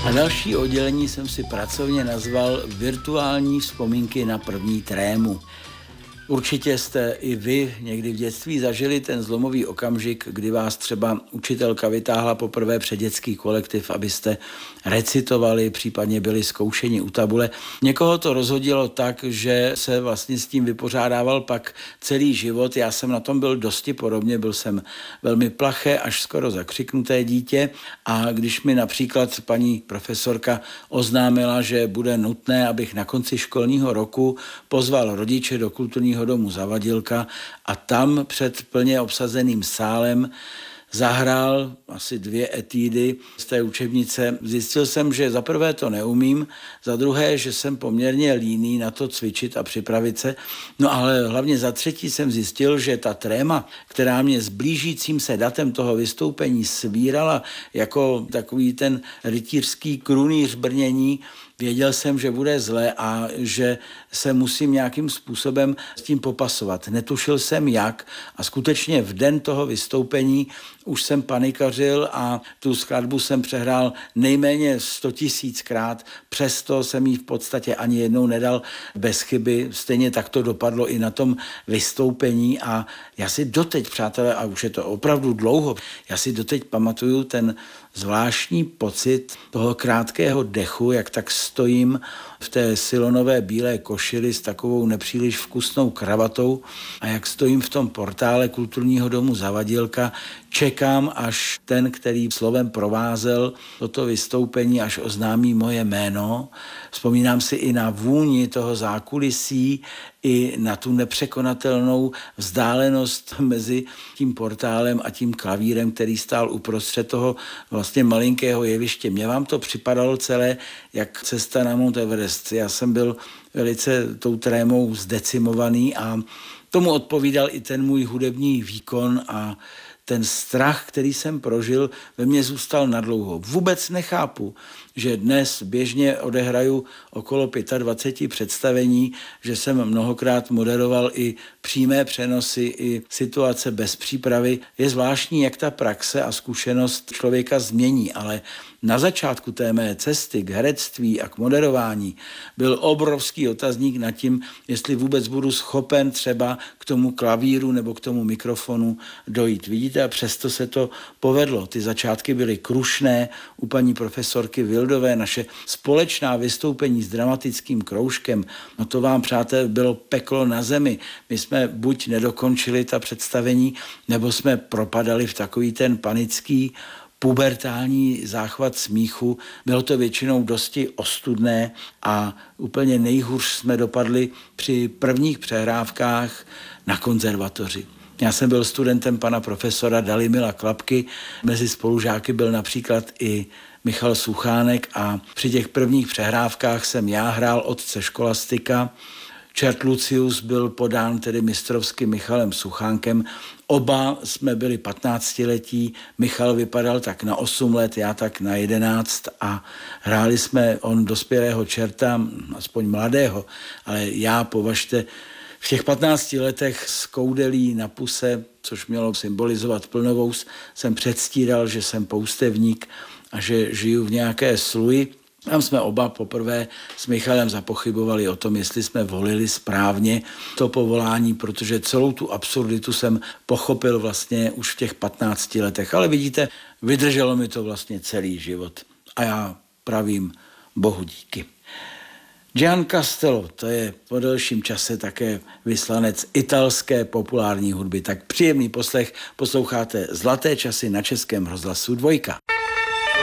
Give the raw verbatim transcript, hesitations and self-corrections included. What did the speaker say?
A další oddělení jsem si pracovně nazval Virtuální vzpomínky na první trému. Určitě jste i vy někdy v dětství zažili ten zlomový okamžik, kdy vás třeba učitelka vytáhla poprvé před dětský kolektiv, abyste recitovali, případně byli zkoušeni u tabule. Někoho to rozhodilo tak, že se vlastně s tím vypořádával pak celý život. Já jsem na tom byl dosti podobně, byl jsem velmi plaché, až skoro zakřiknuté dítě a když mi například paní profesorka oznámila, že bude nutné, abych na konci školního roku pozval rodiče do kulturního domu Zavadilka a tam před plně obsazeným sálem zahrál asi dvě etídy z té učebnice. Zjistil jsem, že za prvé to neumím, za druhé, že jsem poměrně líný na to cvičit a připravit se. No ale hlavně za třetí jsem zjistil, že ta tréma, která mě s blížícím se datem toho vystoupení svírala jako takový ten rytířský krunýř brnění, věděl jsem, že bude zle a že se musím nějakým způsobem s tím popasovat. Netušil jsem jak a skutečně v den toho vystoupení už jsem panikařil a tu skladbu jsem přehrál nejméně sto tisíckrát, přesto jsem ji v podstatě ani jednou nedal bez chyby. Stejně tak to dopadlo i na tom vystoupení a já si doteď, přátelé, a už je to opravdu dlouho, já si doteď pamatuju ten zvláštní pocit toho krátkého dechu, jak tak stojím v té silonové bílé košili s takovou nepříliš vkusnou kravatou a jak stojím v tom portále kulturního domu Zavadilka, čekám, až ten, který slovem provázel toto vystoupení, až oznámí moje jméno. Vzpomínám si i na vůni toho zákulisí, i na tu nepřekonatelnou vzdálenost mezi tím portálem a tím klavírem, který stál uprostřed toho vlastně malinkého jeviště. Mně vám to připadalo celé jak cesta na Mount Everest. Já jsem byl velice tou trémou zdecimovaný a tomu odpovídal i ten můj hudební výkon a ten strach, který jsem prožil, ve mně zůstal nadlouho. Vůbec nechápu, že dnes běžně odehraju okolo dvacet pět představení, že jsem mnohokrát moderoval i přímé přenosy, i situace bez přípravy. Je zvláštní, jak ta praxe a zkušenost člověka změní, ale na začátku té mé cesty k herectví a k moderování byl obrovský otazník nad tím, jestli vůbec budu schopen třeba k tomu klavíru nebo k tomu mikrofonu dojít. Vidíte, a přesto se to povedlo. Ty začátky byly krušné u paní profesorky Vildové, naše společná vystoupení s dramatickým kroužkem. No to vám, přátelé, bylo peklo na zemi. My jsme buď nedokončili ta představení, nebo jsme propadali v takový ten panický pubertální záchvat smíchu. Bylo to většinou dosti ostudné a úplně nejhůř jsme dopadli při prvních přehrávkách na konzervatoři. Já jsem byl studentem pana profesora Dalymila Klapky, mezi spolužáky byl například i Michal Suchánek a při těch prvních přehrávkách jsem já hrál otce Školastika. Čert Lucius byl podán tedy mistrovsky Michalem Suchánkem. Oba jsme byli patnáctiletí, Michal vypadal tak na osm let, já tak na jedenáct a hráli jsme on dospělého čerta, aspoň mladého, ale já, považte, v těch patnácti letech s koudelí na puse, což mělo symbolizovat plnovous, jsem předstíral, že jsem poustevník a že žiju v nějaké sluji. Tam jsme oba poprvé s Michalem zapochybovali o tom, jestli jsme volili správně to povolání, protože celou tu absurditu jsem pochopil vlastně už v těch patnácti letech. Ale vidíte, vydrželo mi to vlastně celý život. A já pravím Bohu díky. Gian Castello, to je po delším čase také vyslanec italské populární hudby. Tak příjemný poslech, posloucháte Zlaté časy na Českém rozhlasu Dvojka.